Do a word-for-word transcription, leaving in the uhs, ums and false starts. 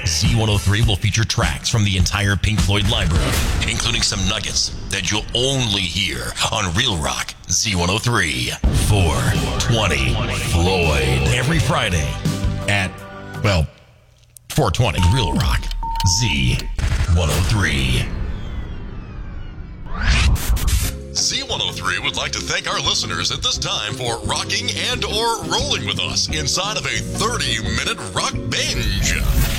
Z one oh three will feature tracks from the entire Pink Floyd library, including some nuggets that you'll only hear on Real Rock Z one oh three. four twenty Floyd. Every Friday at, well, four twenty Real Rock Z one oh three. Z one oh three would like to thank our listeners at this time for rocking and or rolling with us inside of a thirty-minute rock binge.